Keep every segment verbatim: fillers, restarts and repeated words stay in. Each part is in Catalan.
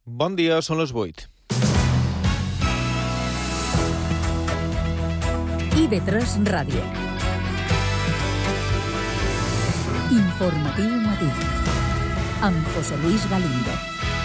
Bon dia, són les vuit. I V tres Ràdio. Informatiu matí. Amb José Luis Galindo.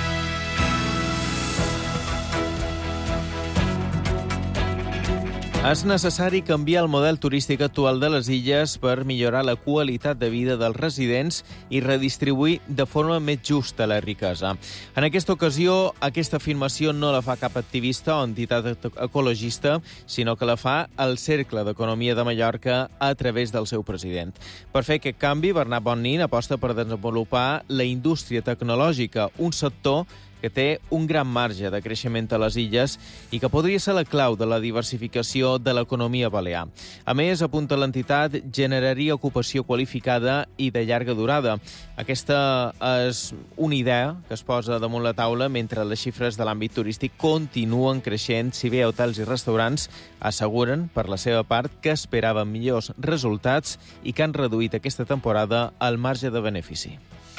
És necessari canviar el model turístic actual de les illes per millorar la qualitat de vida dels residents i redistribuir de forma més justa la riquesa. En aquesta ocasió, aquesta afirmació no la fa cap activista o entitat ecologista, sinó que la fa el Cercle d'Economia de Mallorca a través del seu president. Per fer aquest canvi, Bernat Bonnin aposta per desenvolupar la indústria tecnològica, un sector que té un gran marge de creixement a les illes i que podria ser la clau de la diversificació de l'economia balear. A més, apunta l'entitat, generaria ocupació qualificada i de llarga durada. Aquesta és una idea que es posa damunt la taula mentre les xifres de l'àmbit turístic continuen creixent, si bé hotels i restaurants asseguren, per la seva part, que esperaven millors resultats i que han reduït aquesta temporada el marge de benefici.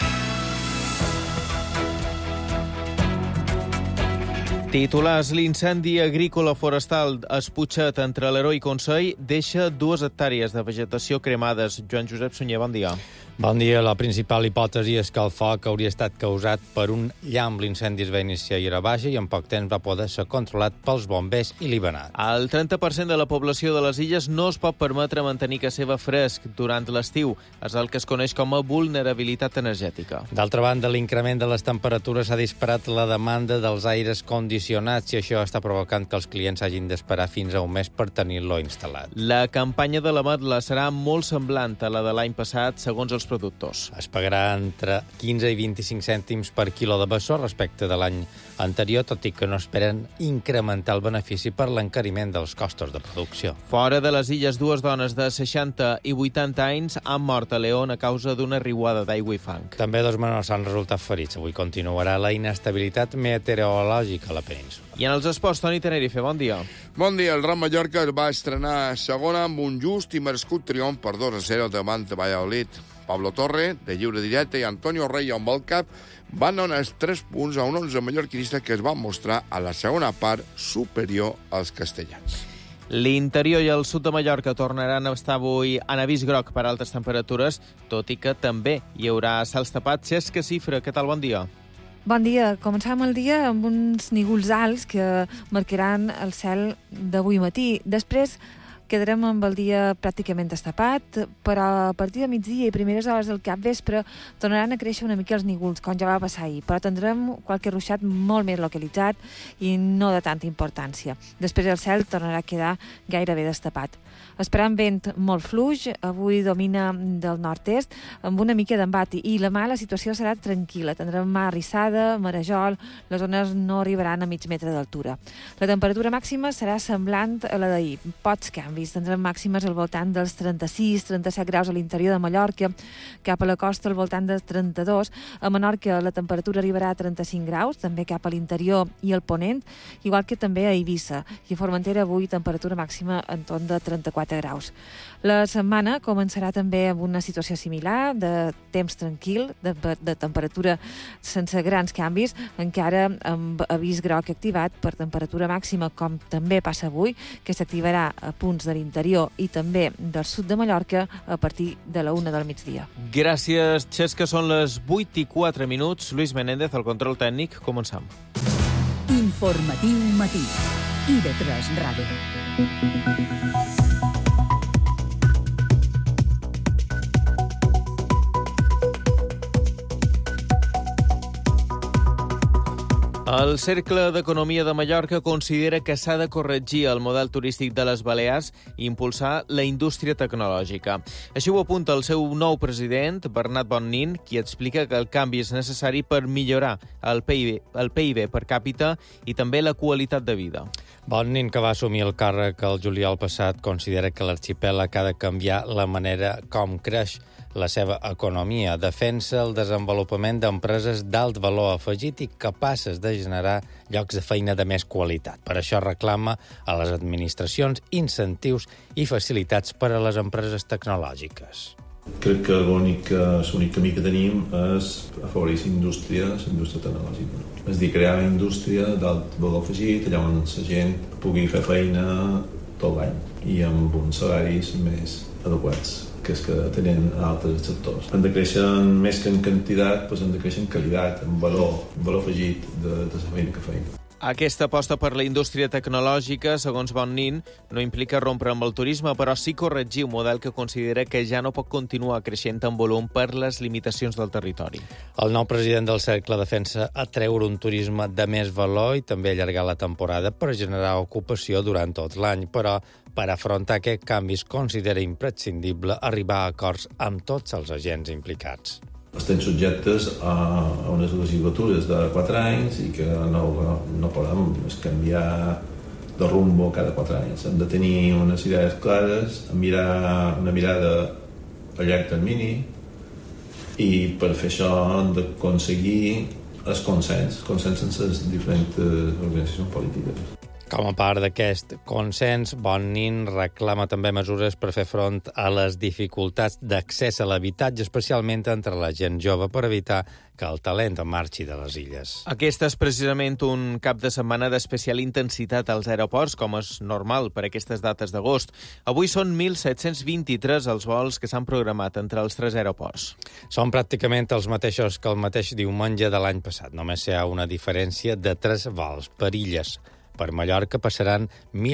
Titulars: l'incendi agrícola forestal Esputxet entre l'Heroi i Consell deixa dues hectàrees de vegetació cremades. Joan Josep Sunyer, bon dia. Bon dia. La principal hipòtesi és que el foc hauria estat causat per un llamp. L'incendi es va iniciar a Ira Baixa i en poc temps va poder ser controlat pels bombers i liberat. El trenta per cent de la població de les illes no es pot permetre mantenir que seva fresc durant l'estiu. És el que es coneix com a vulnerabilitat energètica. D'altra banda, l'increment de les temperatures ha disparat la demanda dels aires condicionats i això està provocant que els clients hagin d'esperar fins a un mes per tenir-lo instal·lat. La campanya de l'Ametla serà molt semblant a la de l'any passat, segons els productors. Es pagarà entre quinze i vint-i-cinc cèntims per quilo de bessó respecte de l'any anterior, tot i que no esperen incrementar el benefici per l'encariment dels costos de producció. Fora de les illes, dues dones de seixanta i vuitanta anys han mort a León a causa d'una riuada d'aigua i fang. També dos menors han resultat ferits. Avui continuarà la inestabilitat meteorològica a la península. I en els esports, Toni Tenerife, bon dia. Bon dia. El Real Mallorca es va estrenar segona amb un just i merescut triomf per dos a zero davant de Valladolid. Pablo Torre, de lliure directe, i Antonio Rey, amb el cap, van donar els tres punts a un onze mallorquinista que es va mostrar a la segona part superior als castellans. L'interior i el sud de Mallorca tornaran a estar avui en avís groc per altes temperatures, tot i que també hi haurà cels tapats. Cesc Cifra, què tal? Bon dia. Bon dia. Començàvem el dia amb uns nígols alts que marcaran el cel d'avui matí. Després quedarem amb el dia pràcticament destapat, però a partir de migdia i primeres hores del capvespre tornaran a créixer una mica els nígols, com ja va passar ahir, però tindrem qualque ruixat molt més localitzat i no de tanta importància. Després el cel tornarà a quedar gairebé destapat. Esperant vent molt fluix, avui domina del nord-est amb una mica d'embat i la mà la situació serà tranquil·la. Tindrem mà arrissada, marejol, les ones no arribaran a mig metre d'altura. La temperatura màxima serà semblant a la d'ahir. Pocs canvis. Tindrem màximes al voltant dels trenta-sis trenta-set graus a l'interior de Mallorca, cap a la costa al voltant de trenta-dos. A Menorca la temperatura arribarà a trenta-cinc graus, també cap a l'interior i al ponent, igual que també a Eivissa. I a Formentera avui temperatura màxima en torn de trenta-quatre graus. La setmana començarà també amb una situació similar, de temps tranquil, de, de temperatura sense grans canvis, encara amb avís groc activat per temperatura màxima, com també passa avui, que s'activarà a punts de l'interior i també del sud de Mallorca a partir de la una del migdia. Gràcies, Xes, que són les vuit i quatre minuts. Luis Menéndez, al control tècnic. Començam. Informatiu matí. I V tres Ràdio. El Cercle d'Economia de Mallorca considera que s'ha de corregir el model turístic de les Balears i impulsar la indústria tecnològica. Així ho apunta el seu nou president, Bernat Bonnin, qui explica que el canvi és necessari per millorar el P I B, el P I B per càpita i també la qualitat de vida. Bonnin, que va assumir el càrrec el juliol passat, considera que l'arxipèlag ha de canviar la manera com creix la seva economia, defensa el desenvolupament d'empreses d'alt valor afegit i capaces de generar llocs de feina de més qualitat. Per això reclama a les administracions incentius i facilitats per a les empreses tecnològiques. Crec que l'únic camí que tenim és afavorir la indústria, la indústria tecnològica. És dir, crear una indústria d'alt valor afegit, allà on la gent pugui fer feina tot l'any i amb uns salaris més adequats que és que tenen altres sectors. Hem de créixer més que en quantitat, doncs hem de créixer en qualitat, en valor, en valor afegit de, de la feina que feim. Aquesta aposta per la indústria tecnològica, segons Bonnin, no implica rompre amb el turisme, però sí corregir un model que considera que ja no pot continuar creixent en volum per les limitacions del territori. El nou president del Cercle defensa atreure un turisme de més valor i també allargar la temporada per generar ocupació durant tot l'any, però per afrontar aquest canvi es considera imprescindible arribar a acords amb tots els agents implicats. Estem subjectes a unes legislatures de quatre anys i que no, no podem canviar de rumbo cada quatre anys. Hem de tenir unes idees clares, mirar una mirada a llarg termini i per fer això hem d'aconseguir el consens, consens sense les diferents organitzacions polítiques. Com a part d'aquest consens, Bonnin reclama també mesures per fer front a les dificultats d'accés a l'habitatge, especialment entre la gent jove, per evitar que el talent marxi de les illes. Aquest és precisament un cap de setmana d'especial intensitat als aeroports, com és normal per aquestes dates d'agost. Avui són mil set-cents vint-i-tres els vols que s'han programat entre els tres aeroports. Són pràcticament els mateixos que el mateix diumenge de l'any passat. Només hi ha una diferència de tres vols per illes. Per Mallorca passaran mil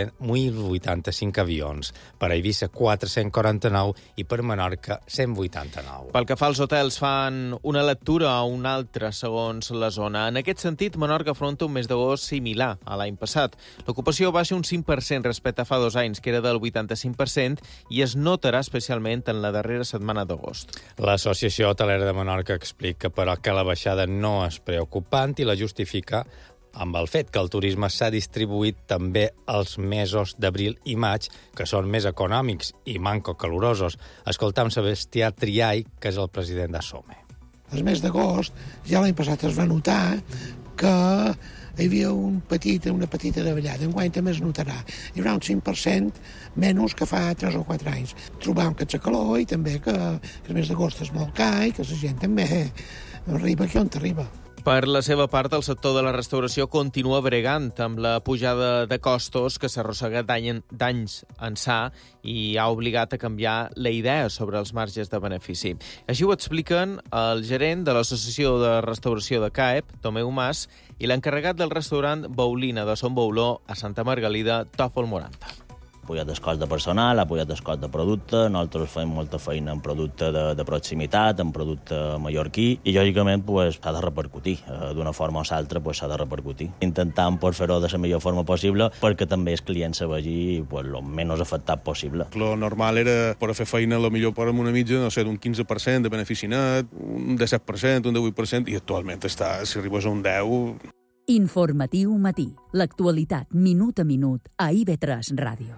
vuitanta-cinc avions, per Eivissa quatre-cents quaranta-nou i per Menorca cent vuitanta-nou. Pel que fa als hotels, fan una lectura a una altra segons la zona. En aquest sentit, Menorca afronta un mes d'agost similar a l'any passat. L'ocupació baixa un cinc per cent respecte a fa dos anys, que era del vuitanta-cinc per cent, i es notarà especialment en la darrera setmana d'agost. L'Associació Hotelera de Menorca explica, però, que la baixada no és preocupant i la justifica amb el fet que el turisme s'ha distribuït també els mesos d'abril i maig, que són més econòmics i manco calorosos. Escoltam Sebastià Triay, que és el president d'Assome. El mes d'agost, ja l'any passat es va notar que hi havia un petit, una petita davallada. Enguany també es notarà. Hi haurà un cinc per cent menys que fa tres o quatre anys. Trobam que ets a calor i també que el mes d'agost és molt car i que la gent també arriba aquí on t'arriba. Per la seva part, el sector de la restauració continua bregant amb la pujada de costos que s'arrossega d'anys ençà i ha obligat a canviar la idea sobre els marges de benefici. Així ho expliquen el gerent de l'Associació de Restauració de C A E P, Tomeu Mas, i l'encarregat del restaurant Baulina de Son Bauló a Santa Margalida, Tòfol Moranta. Ha pujat el cost de personal, ha pujat el cost de producte, nosaltres fem molta feina en producte de, de proximitat, en producte mallorquí, i lògicament pues, s'ha de repercutir, eh, d'una forma o l'altra pues, s'ha de repercutir. Intentant pues, fer-ho de la millor forma possible perquè també el client se vegi pues, lo menys afectat possible. Lo normal era per fer feina lo millor per una mitja, no sé, d'un quinze per cent de benefici net, un disset per cent, un divuit per cent, i actualment està, si arribes a un deu... Informatiu matí. L'actualitat minut a minut a I V tres Ràdio.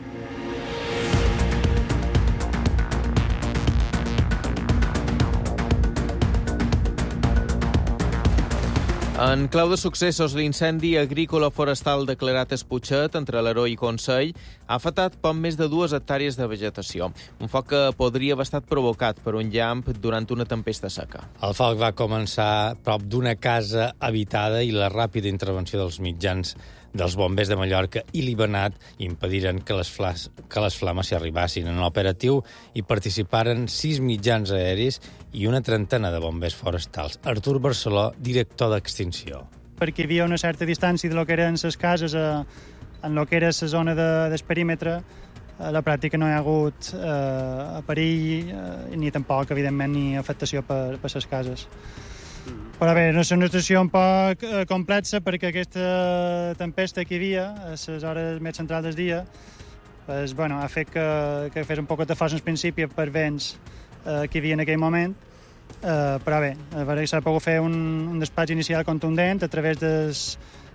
En clau de successos, l'incendi agrícola forestal declarat a Esputxet, entre l'Aró i Consell, ha afectat poc més de dues hectàrees de vegetació. Un foc que podria haver estat provocat per un llamp durant una tempesta seca. El foc va començar prop d'una casa habitada i la ràpida intervenció dels mitjans dels bombers de Mallorca i Libenat impediren que les, flas, que les flames s'hi arribassin. En l'operatiu hi participaren sis mitjans aeris i una trentena de bombers forestals. Artur Barceló, director d'Extinció. Perquè hi havia una certa distància de lo que eren les cases a, en lo que era la zona de, del perímetre, a la pràctica no hi ha hagut eh, perill eh, ni tampoc, evidentment, ni afectació per, per les cases. Però bé, és una situació un poc eh, complexa perquè aquesta tempesta que hi havia a les hores més centrals del dia pues, bueno, ha fet que, que fes un poc de força en principi per vents eh, que hi havia en aquell moment, eh, però bé, a veure, s'ha pogut fer un, un despatx inicial contundent a través des,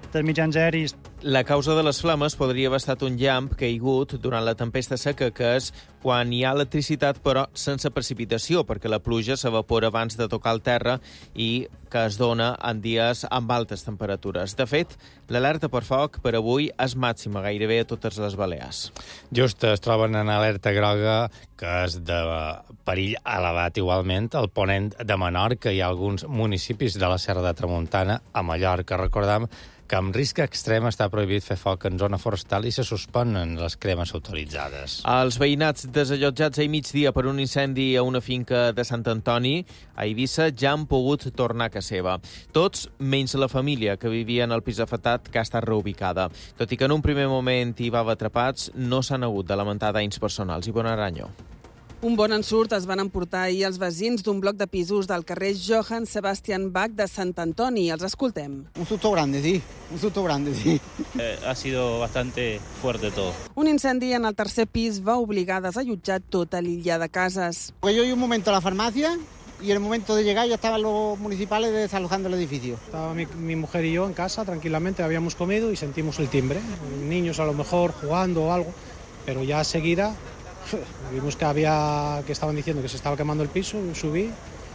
dels mitjans aeris. La causa de les flames podria haver estat un llamp caigut durant la tempesta seca, que és quan hi ha electricitat però sense precipitació, perquè la pluja s'evapora abans de tocar el terra i que es dona en dies amb altes temperatures. De fet, l'alerta per foc per avui és màxima gairebé a totes les Balears. Just es troben en alerta groga, que és de perill elevat igualment, al ponent de Menorca. Hi ha alguns municipis de la Serra de Tramuntana, a Mallorca. Recordam que amb risc extrem està prohibit fer foc en zona forestal i se suspenen les cremes autoritzades. Els veïnats desallotjats ahir migdia per un incendi a una finca de Sant Antoni, a Eivissa, ja han pogut tornar a casa seva. Tots, menys la família, que vivia en el pis afectat, que ha estat reubicada. Tot i que en un primer moment hi va haver atrapats, no s'han hagut de lamentar danys personals. Ivonne Aranyo. Un bon ensurt es van emportar ahir els veïns d'un bloc de pisos del carrer Johann Sebastian Bach de Sant Antoni. Els escoltem. Un susto grande, sí. Un susto grande, sí. Eh, ha sido bastante fuerte todo. Un incendi en el tercer pis va obligar a desallotjar tota l'illa de cases. Pues yo iba un momento a la farmacia y en el momento de llegar ya estaban los municipales desalojando el edificio. Estaba mi, mi mujer y yo en casa tranquilamente, habíamos comido y sentimos el timbre. Niños a lo mejor jugando o algo, pero ya seguida vimos que había que estaban diciendo que se estaba quemando el piso, subí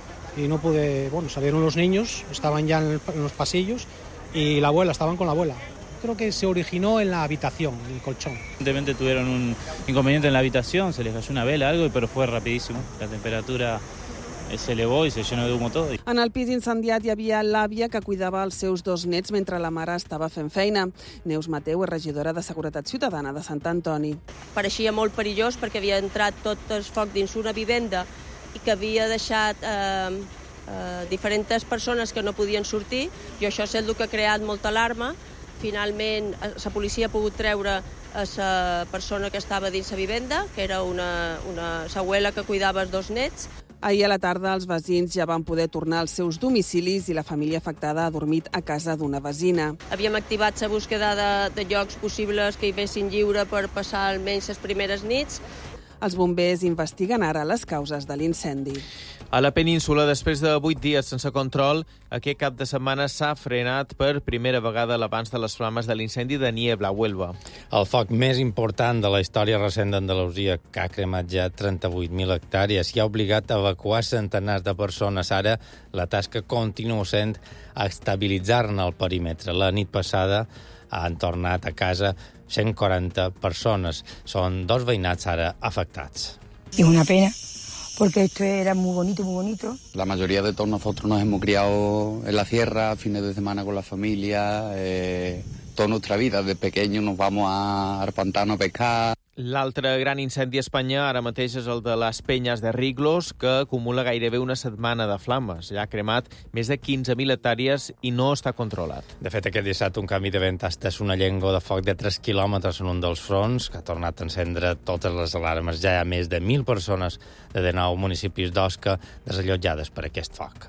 y no pude, bueno, salieron los niños, estaban ya en, el, en los pasillos y la abuela, estaban con la abuela. Creo que se originó en la habitación, en el colchón. Evidentemente tuvieron un inconveniente en la habitación, se les cayó una vela, algo, pero fue rapidísimo. La temperatura se elevó i se llenó de humo tot. En el pis incendiat hi havia l'àvia que cuidava els seus dos nets mentre la mare estava fent feina. Neus Mateu és regidora de Seguretat Ciutadana de Sant Antoni. Pareixia molt perillós perquè havia entrat tot el foc dins una vivenda i que havia deixat eh, eh, diferents persones que no podien sortir, i això és el que ha creat molta alarma. Finalment, la policia ha pogut treure a la persona que estava dins la vivenda, que era una, una abuela que cuidava els dos nets. Ahir a la tarda els veïns ja van poder tornar als seus domicilis i la família afectada ha dormit a casa d'una veïna. Havíem activat la búsqueda de, de llocs possibles que hi vessin lliure per passar almenys les primeres nits. Els bombers investiguen ara les causes de l'incendi. A la península, després de vuit dies sense control, aquest cap de setmana s'ha frenat per primera vegada l'abans de les flames de l'incendi de Niebla, a Huelva. El foc més important de la història recent d'Andalusia, que ha cremat ja trenta-vuit mil hectàrees i ha obligat a evacuar centenars de persones. Ara, la tasca continua sent estabilitzar-ne el perímetre. La nit passada han tornat a casa cent quaranta persones. Són dos veïnats ara afectats. Es una pena, porque esto era muy bonito, muy bonito. La mayoría de todos nosotros nos hemos criado en la sierra, fines de semana con la familia, eh, toda nuestra vida. De pequeños nos vamos a, al pantano a pescar. L'altre gran incendi a Espanya ara mateix és el de les Penyes de Riglos, que acumula gairebé una setmana de flames. Ja ha cremat més de quinze mil hectàrees i no està controlat. De fet, aquest dissabte un canvi de vent ha estès una llengua de foc de tres quilòmetres en un dels fronts, que ha tornat a encendre totes les alarmes. Ja hi ha més de mil persones de dinou municipis d'Osca desallotjades per aquest foc.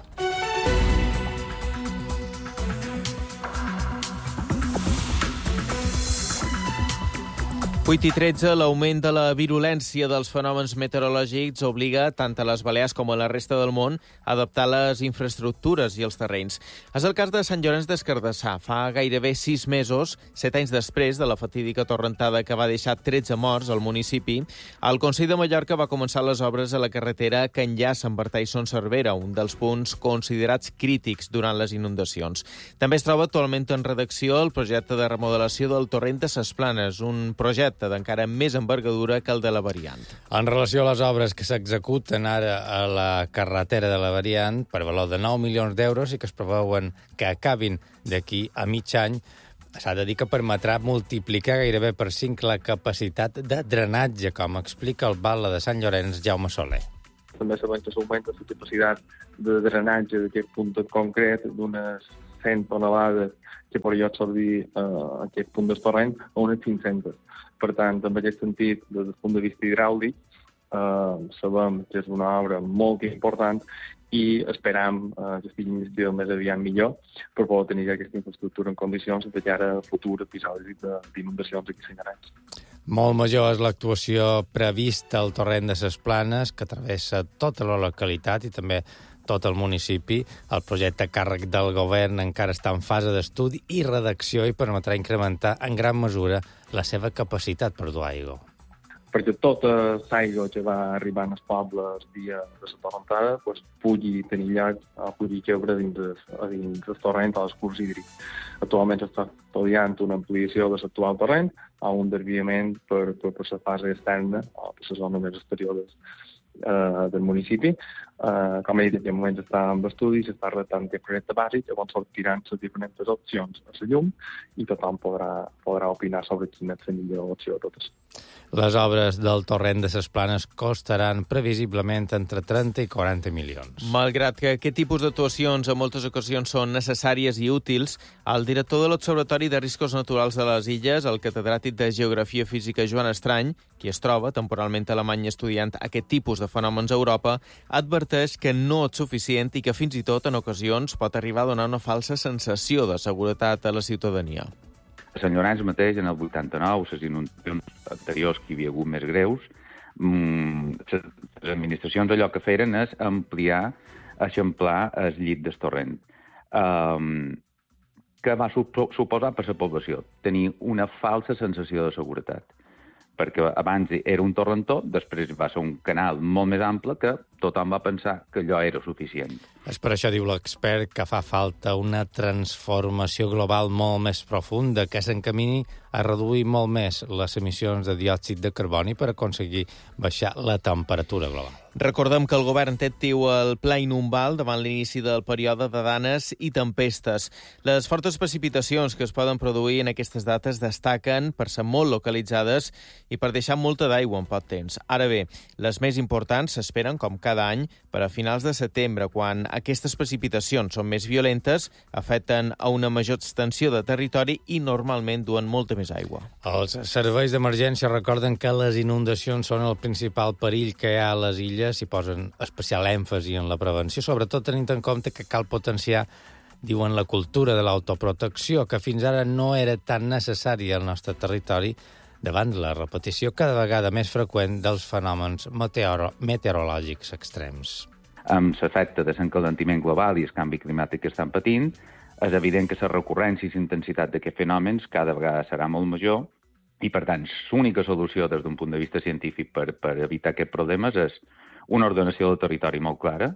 vuit i tretze, l'augment de la virulència dels fenòmens meteorològics obliga tant a les Balears com a la resta del món a adaptar les infraestructures i els terrenys. És el cas de Sant Llorenç des Cardassar. Fa gairebé sis mesos, set anys després de la fatídica torrentada que va deixar tretze morts al municipi, el Consell de Mallorca va començar les obres a la carretera que enllaça amb Artà i Son Cervera, un dels punts considerats crítics durant les inundacions. També es troba actualment en redacció el projecte de remodelació del torrent de Ses Planes, un projecte d'encara més envergadura que el de la Variant. En relació a les obres que s'executen ara a la carretera de la Variant, per valor de nou milions d'euros i que es preveuen que acabin d'aquí a mig any, s'ha de dir que permetrà multiplicar gairebé per cinc la capacitat de drenatge, com explica el batlle de Sant Llorenç, Jaume Soler. També sabem que s'augmenta la capacitat de drenatge d'aquest punt concret d'unes cent tonelades que podria absorbir eh, aquest punt del torrent a unes cinc-centes. Per tant, en aquest sentit, des del punt de vista hidràulic, eh, sabem que és una obra molt important i esperam eh, que estigui investida més aviat millor per poder tenir aquesta infraestructura en condicions de cara a futurs episodis d'inundacions aquí assenyalats. Molt major és l'actuació prevista al torrent de Ses Planes, que travessa tota la localitat i també tot el municipi. El projecte a càrrec del govern encara està en fase d'estudi i redacció i permetrà incrementar en gran mesura la seva capacitat per dur aigua. Perquè tota l'aigua que va arribar als pobles via de la torrentada pues, pugui tenir lloc, pugui caure dins el torrent o el curs hídric. Actualment s'està estudiant una ampliació de l'actual torrent o un desviament per, per, per la fase externa o per la zona més exterior del, uh, del municipi. Uh, com he dit, en aquest moment està en estudi, s'està redactant aquest projecte bàsic, llavors sortiran les diferents opcions a la llum i tothom podrà, podrà opinar sobre quina és la millor opció de totes. Les obres del torrent de ses Planes costaran previsiblement entre trenta i quaranta milions. Malgrat que aquest tipus d'actuacions en moltes ocasions són necessàries i útils, el director de l'Observatori de Riscos Naturals de les Illes, el catedràtic de Geografia Física Joan Estrany, qui es troba temporalment a Alemanya estudiant aquest tipus de fenòmens a Europa, adverteix que no és suficient i que fins i tot en ocasions pot arribar a donar una falsa sensació de seguretat a la ciutadania. A Sant Llorenç mateix, en el vuitanta-nou, les inundacions anteriors que hi havia hagut més greus, les administracions allò que feren és ampliar, eixamplar el llit del torrent. Um, que va suposar per la població? Tenir una falsa sensació de seguretat. Perquè abans era un torrentó, després va ser un canal molt més ample que tothom va pensar que allò era suficient. És per això, diu l'expert, que fa falta una transformació global molt més profunda, que s'encamini a reduir molt més les emissions de diòxid de carboni per aconseguir baixar la temperatura global. Recordem que el govern té actiu el Pla Inumbal davant l'inici del període de danes i tempestes. Les fortes precipitacions que es poden produir en aquestes dates destaquen per ser molt localitzades i per deixar molta d'aigua en poc temps. Ara bé, les més importants s'esperen, com cada any, per a finals de setembre, quan aquestes precipitacions són més violentes, afecten a una major extensió de territori i normalment duen molta més aigua. Els serveis d'emergència recorden que les inundacions són el principal perill que hi ha a les illes i posen especial èmfasi en la prevenció, sobretot tenint en compte que cal potenciar, diuen, la cultura de l'autoprotecció, que fins ara no era tan necessària al nostre territori davant la repetició cada vegada més freqüent dels fenòmens meteoro meteorològics extrems. Amb l'efecte de l'encalentiment global i el canvi climàtic que estan patint, és evident que la recurrència i la intensitat d'aquests fenòmens cada vegada serà molt major i, per tant, l'única solució des d'un punt de vista científic per, per evitar aquests problemes és una ordenació del territori molt clara,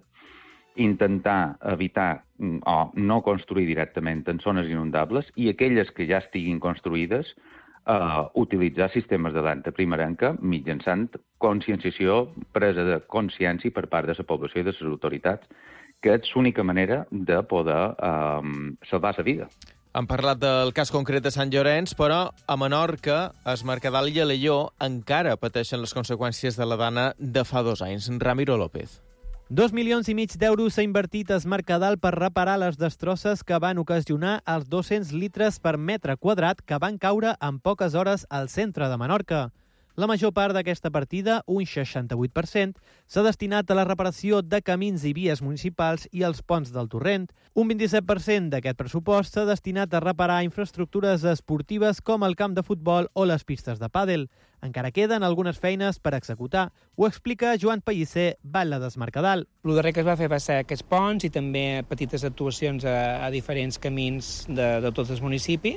intentar evitar o no construir directament en zones inundables i aquelles que ja estiguin construïdes Uh, utilitzar sistemes d'alerta primerenca mitjançant conscienciació, presa de consciència per part de la població i de les autoritats, que és l'única manera de poder uh, salvar la vida. Hem parlat del cas concret de Sant Llorenç, però a Menorca, es Mercadal i Alaior encara pateixen les conseqüències de la dana de fa dos anys. Ramiro López. Dos milions i mig d'euros s'ha invertit a Es Mercadal per reparar les destrosses que van ocasionar els dos-cents litres per metre quadrat que van caure en poques hores al centre de Menorca. La major part d'aquesta partida, un seixanta-vuit per cent, s'ha destinat a la reparació de camins i vies municipals i els ponts del torrent. Un vint-i-set per cent d'aquest pressupost s'ha destinat a reparar infraestructures esportives com el camp de futbol o les pistes de pàdel. Encara queden algunes feines per executar. Ho explica Joan Pellicer, batlle d'Es Mercadal. El darrer que es va fer va ser aquests ponts i també petites actuacions a, a diferents camins de, de tot el municipi.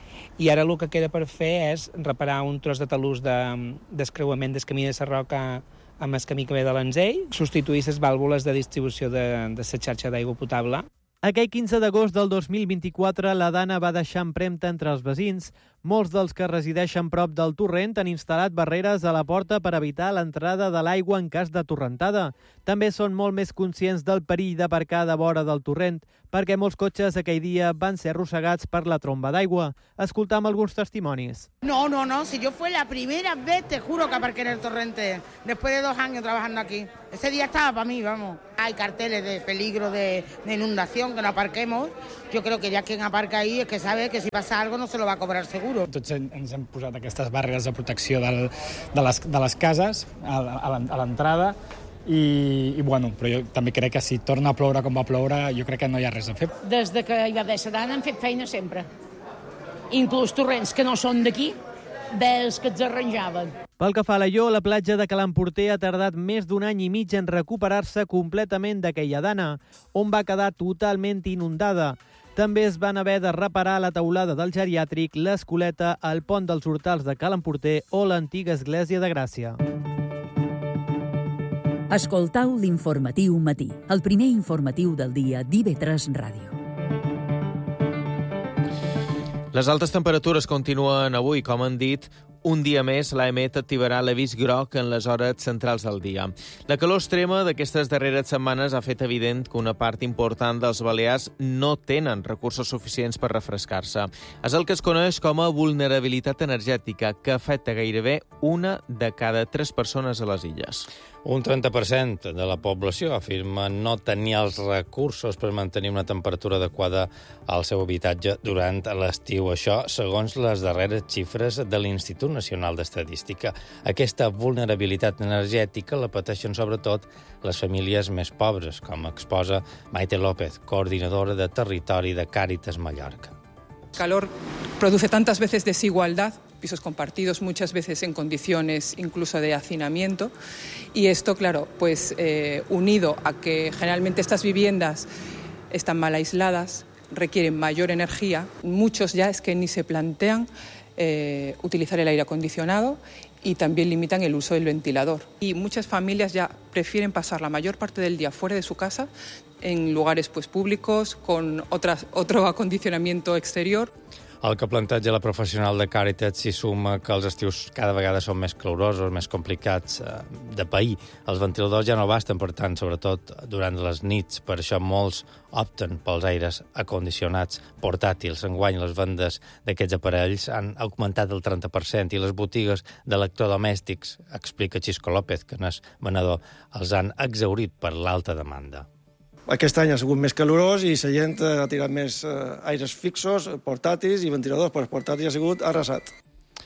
I ara el que queda per fer és reparar un tros de talús de, d'escreuament del camí de Sarroca amb el camí que ve de l'Anzell, substituir les vàlvules de distribució de, de la xarxa d'aigua potable. Aquell quinze d'agost del dos mil vint-i-quatre, la dana va deixar empremta entre els veïns. Molts dels que resideixen prop del torrent han instal·lat barreres a la porta per evitar l'entrada de l'aigua en cas de torrentada. També són molt més conscients del perill d'aparcar de vora del torrent, perquè molts cotxes aquell dia van ser arrossegats per la tromba d'aigua. Escoltam alguns testimonis. No, no, no, si yo fue la primera vez, te juro que aparqué en el torrente, después de dos años trabajando aquí. Ese día estaba para mí, vamos. Hay carteles de peligro de, de inundación, que no aparquemos. Yo creo que ya quien aparca ahí es que sabe que si pasa algo no se lo va a cobrar seguro. Tots ens hem posat aquestes barreres de protecció del, de, les, de les cases a, a l'entrada i, i bueno, però jo també crec que si torna a ploure com va ploure, jo crec que no hi ha res a fer. Des de que hi va haver la dana hem fet feina sempre. Inclús torrents que no són d'aquí, dels que ens arranjaven. Pel que fa a Alaior, la platja de Calamporter ha tardat més d'un any i mig en recuperar-se completament d'aquella dana, on va quedar totalment inundada. També es van haver de reparar la teulada del geriàtric, l'Escoleta, el pont dels Hortals de Calamporter o l'antiga església de Gràcia. Escoltau l'informatiu matí, el primer informatiu del dia d'I V tres Ràdio. Les altes temperatures continuen avui, com han dit. Un dia més, l'A M E T activarà l'avís groc en les hores centrals del dia. La calor extrema d'aquestes darreres setmanes ha fet evident que una part important dels balears no tenen recursos suficients per refrescar-se. És el que es coneix com a vulnerabilitat energètica, que afecta gairebé una de cada tres persones a les illes. Un trenta per cent de la població afirma no tenir els recursos per mantenir una temperatura adequada al seu habitatge durant l'estiu. Això segons les darreres xifres de l'Institut Nacional d'Estadística. Aquesta vulnerabilitat energètica la pateixen sobretot les famílies més pobres, com exposa Maite López, coordinadora de territori de Càritas Mallorca. Calor produce tantas veces desigualdad, pisos compartidos muchas veces en condiciones incluso de hacinamiento, y esto, claro, pues eh, unido a que generalmente estas viviendas están mal aisladas, requieren mayor energía, muchos ya es que ni se plantean eh, utilizar el aire acondicionado y también limitan el uso del ventilador. Y muchas familias ya prefieren pasar la mayor parte del día fuera de su casa, en lugares pues públicos, con otras, otro acondicionamiento exterior. El que planteja la professional de Càritas s'hi suma que els estius cada vegada són més calorosos, més complicats eh, de pair. Els ventiladors ja no basten, per tant, sobretot durant les nits. Per això molts opten pels aires acondicionats portàtils. Enguany les vendes d'aquests aparells han augmentat el trenta per cent i les botigues d'electrodomèstics, explica Xisco López, que n'és venedor, els han exhaurit per l'alta demanda. Aquest any ha sigut més calorós i la gent ha tirat més eh, aires fixos, portàtils i ventiladors, però els portàtils ha sigut arrasat.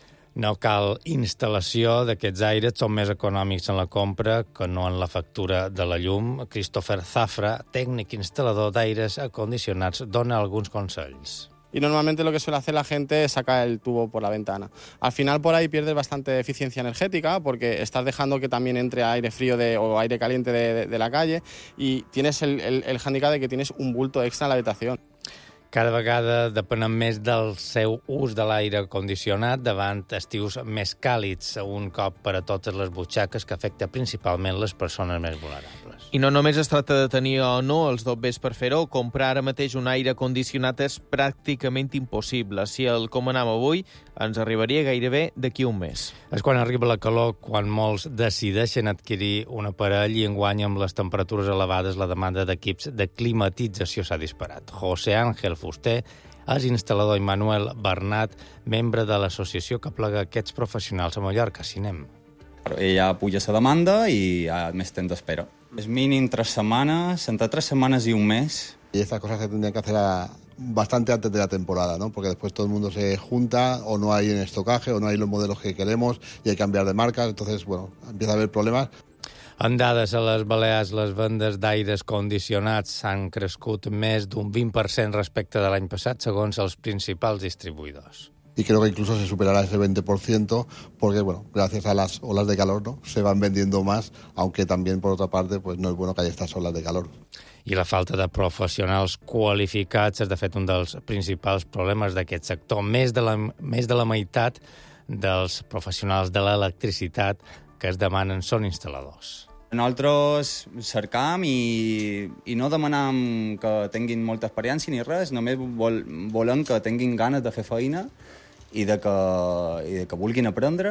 No cal instal·lació d'aquests aires, són més econòmics en la compra que no en la factura de la llum. Christopher Zafra, tècnic instal·lador d'aires acondicionats, dona alguns consells. Y normalmente lo que suele hacer la gente es sacar el tubo por la ventana. Al final por ahí pierdes bastante eficiencia energética porque estás dejando que también entre aire frío de, o aire caliente de, de, de la calle y tienes el, el, el hándicap de que tienes un bulto extra en la habitación. Cada vegada depenen més del seu ús de l'aire condicionat davant estius més càlids, un cop per a totes les butxaques que afecta principalment les persones més vulnerables. I no només es tracta de tenir o no els dobbers per fer-ho, comprar ara mateix un aire condicionat és pràcticament impossible. Si el comanam avui, ens arribaria gairebé d'aquí un mes. És quan arriba la calor, quan molts decideixen adquirir un aparell i enguany amb les temperatures elevades la demanda d'equips de climatització s'ha disparat. José Ángel Fuster és instal·lador i Manuel Bernat, membre de l'associació que plega aquests professionals a Mallorca, Cinem. Ella puja la demanda i hi ha més temps d'espera. És mínim tres setmanes, entre tres setmanes i un mes. Y estas cosas se tendrían que hacer a, bastante antes de la temporada, ¿no? Porque después todo el mundo se junta o no hay en estocaje o no hay los modelos que queremos y hay que cambiar de marca. Entonces, bueno, empieza a haber problemas. En dades a les Balears, les vendes d'aires condicionats han crescut més d'un vint per cent respecte de l'any passat, segons els principals distribuïdors. Y creo que incluso se superará ese veinte por ciento porque, bueno, gracias a las olas de calor, ¿no? Se van vendiendo más, aunque también, por otra parte, pues no es bueno que haya estas olas de calor. I la falta de professionals qualificats és, de fet, un dels principals problemes d'aquest sector. Més de la, més de la meitat dels professionals de l'electricitat que es demanen són instal·ladors. Nosaltres cercam i, i no demanam que tinguin molta experiència ni res, només vol, volem que tinguin ganes de fer feina i de que, i de que vulguin aprendre.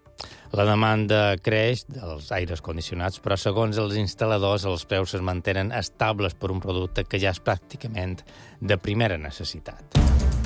La demanda creix dels aires condicionats, però segons els instal·ladors els preus es mantenen estables per un producte que ja és pràcticament de primera necessitat.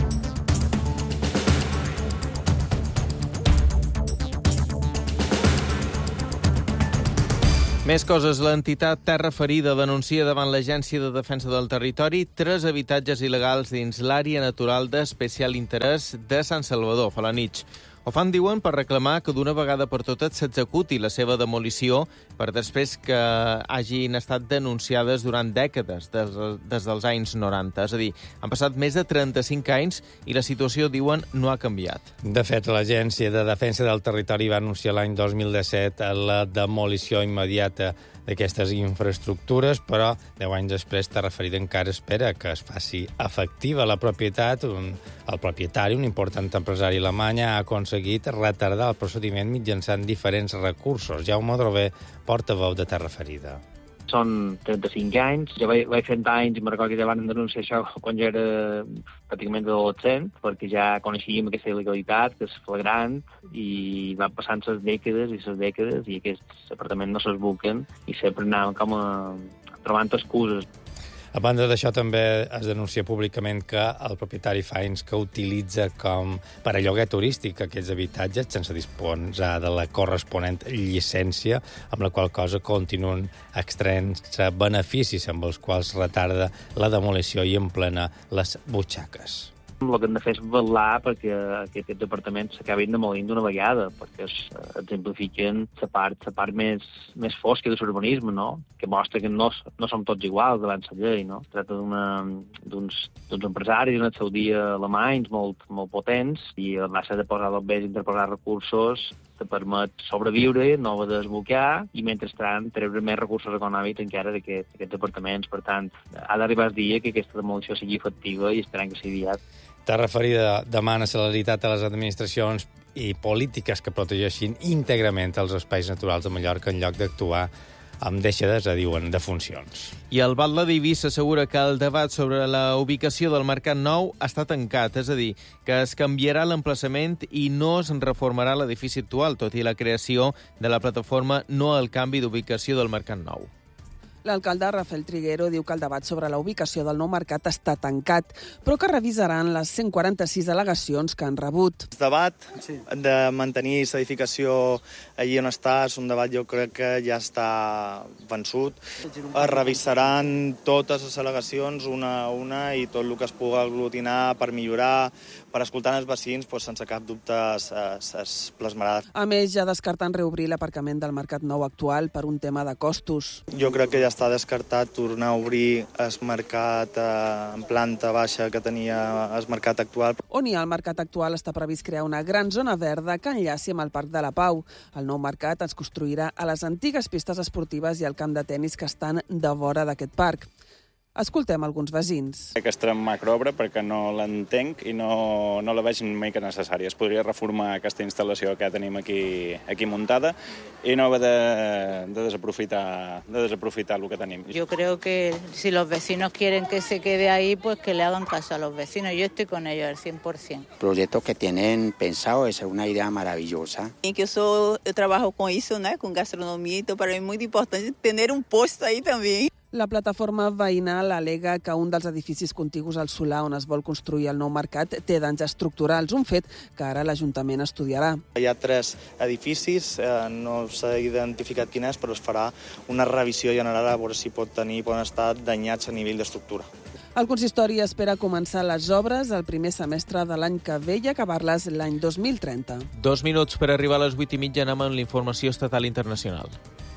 Més coses. L'entitat Terra Ferida denuncia davant l'Agència de Defensa del Territori tres habitatges il·legals dins l'àrea natural d'especial interès de Sant Salvador, Felanitx. Ho fan, diuen, per reclamar que d'una vegada per totes s'executi la seva demolició per després que hagin estat denunciades durant dècades, des, des dels anys noranta. És a dir, han passat més de trenta-cinc anys i la situació, diuen, no ha canviat. De fet, l'Agència de Defensa del Territori va anunciar l'any dos mil disset la demolició immediata d'aquestes infraestructures, però deu anys després Terraferida encara espera que es faci efectiva la propietat. Un, el propietari, un important empresari alemany, ha aconseguit retardar el procediment mitjançant diferents recursos. Jaume Drover, portaveu de Terraferida. Són trenta-cinc anys, jo vaig, vaig fent anys i me'n recordo que ja van denunciar això quan jo era pràcticament adolescent, perquè ja coneixíem aquesta il·legalitat, que és flagrant, i van passant les dècades i les dècades i aquests apartaments no s'esbuquen i sempre anàvem com a trobant excuses. A banda d'això, també es denuncia públicament que el propietari Fains que utilitza com per a lloguer turístic aquests habitatges sense disposar de la corresponent llicència, amb la qual cosa continuen extraient-se beneficis amb els quals retarda la demolició i emplena les butxaques. El que hem de fer és vetllar perquè aquests apartaments s'acabin demolint d'una vegada, perquè es exemplifiquen la part, la part més, més fosca de l'urbanisme, no? Que mostra que no, no som tots iguals davant la llei. No? Es tracta d'uns empresaris en el seu dia alemanys molt, molt potents i a base de posar dobbers i interposar recursos te permet sobreviure, no haver de desbloquear i, mentrestant, treure més recursos econòmics encara d'aquests aquest apartaments. Per tant, ha d'arribar el dia que aquesta demolició sigui efectiva i esperem que sigui aviat. Terraferida demana celeritat a les administracions i polítiques que protegeixin íntegrament els espais naturals de Mallorca en lloc d'actuar amb deixades, diuen, de funcions. I el Batlle d'Eivissa assegura que el debat sobre la ubicació del Mercat Nou està tancat, és a dir, que es canviarà l'emplaçament i no es reformarà l'edifici actual, tot i la creació de la plataforma No al canvi d'ubicació del Mercat Nou. L'alcalde Rafael Triguero diu que el debat sobre la ubicació del nou mercat està tancat, però que revisaran les cent quaranta-sis al·legacions que han rebut. El debat de mantenir l'edificació allí on està és un debat, jo crec que ja està vençut. Es revisaran totes les al·legacions una a una i tot el que es pugui aglutinar per millorar, per escoltar els veïns, doncs, sense cap dubte es, es, es plasmarà. A més, ja descarten reobrir l'aparcament del Mercat Nou actual per un tema de costos. Jo crec que ja està descartat tornar a obrir el mercat eh, en planta baixa que tenia el mercat actual. On hi ha el mercat actual està previst crear una gran zona verda que enllaci amb el Parc de la Pau. El nou mercat es construirà a les antigues pistes esportives i al camp de tennis que estan de vora d'aquest parc. Escoltem alguns veïns. Aquesta macroobra perquè no l'entenc i no, no la veig una mica necessària. Es podria reformar aquesta instal·lació que tenim aquí, aquí muntada i no haver de, de, desaprofitar, de desaprofitar el que tenim. Yo creo que si los vecinos quieren que se quede ahí, pues que le hagan caso a los vecinos. Yo estoy con ellos al cien por ciento. El proyecto que tienen pensado es una idea maravillosa. Y que yo, soy, yo trabajo con eso, ¿no? Con gastronomía y todo. Para mí es muy importante tener un puesto ahí también. La plataforma veïnal al·lega que un dels edificis contigus al solar on es vol construir el nou mercat té danys estructurals, un fet que ara l'Ajuntament estudiarà. Hi ha tres edificis, eh, no s'ha identificat quin és, però es farà una revisió general a veure si pot tenir, poden estar danyats a nivell d'estructura. El consistori espera començar les obres el primer semestre de l'any que ve i acabar-les l'any dos mil trenta. Dos minuts per arribar a les vuit i mitja anem amb la informació estatal internacional.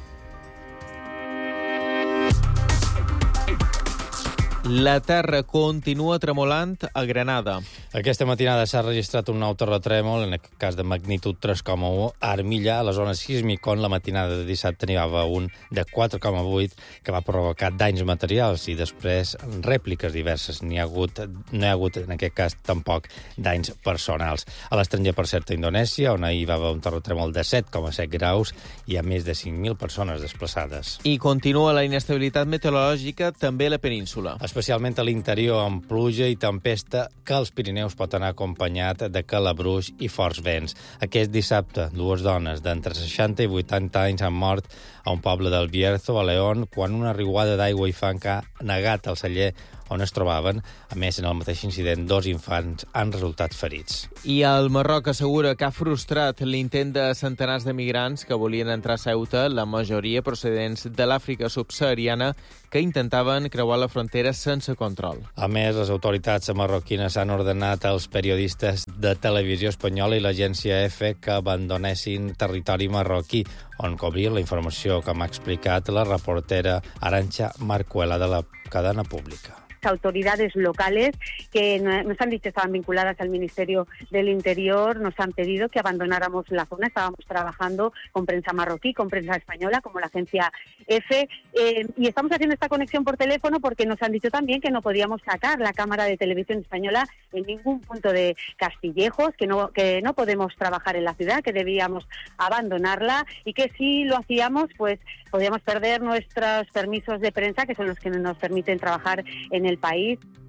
La terra continua tremolant a Granada. Aquesta matinada s'ha registrat un nou terratrèmol, en aquest cas de magnitud tres coma u, a Armilla, a la zona sísmica, on la matinada de dissabte n'hi havia un de quatre coma vuit que va provocar danys materials i després rèpliques diverses. N'hi ha hagut, no hi ha hagut, en aquest cas, tampoc danys personals. A l'estranger, per cert, a Indonèsia, on ahir va haver un terratrèmol de set coma set graus i hi ha més de cinc mil persones desplaçades. I continua la inestabilitat meteorològica també a la península. Especialment a l'interior, amb pluja i tempesta, que als Pirineus pot anar acompanyat de calabruix i forts vents. Aquest dissabte, dues dones d'entre seixanta i vuitanta anys han mort a un poble del Bierzo, a León, quan una riuada d'aigua i fang ha negat el celler on es trobaven. A més, en el mateix incident, dos infants han resultat ferits. I el Marroc assegura que ha frustrat l'intent de centenars de migrants que volien entrar a Ceuta, la majoria procedents de l'Àfrica subsahariana, que intentaven creuar la frontera sense control. A més, les autoritats marroquines han ordenat als periodistes de Televisió Espanyola i l'agència EFE que abandonessin territori marroquí, on cobria la informació que m'ha explicat la reportera Arantxa Marcuela de la cadena pública. Autoridades locales que nos han dicho estaban vinculadas al Ministerio del Interior, nos han pedido que abandonáramos la zona. Estábamos trabajando con prensa marroquí, con prensa española, como la agencia EFE, eh, y estamos haciendo esta conexión por teléfono porque nos han dicho también que no podíamos sacar la cámara de televisión española en ningún punto de Castillejos, que no, que no podemos trabajar en la ciudad, que debíamos abandonarla y que si lo hacíamos, pues podíamos perder nuestros permisos de prensa, que son los que nos permiten trabajar en el país.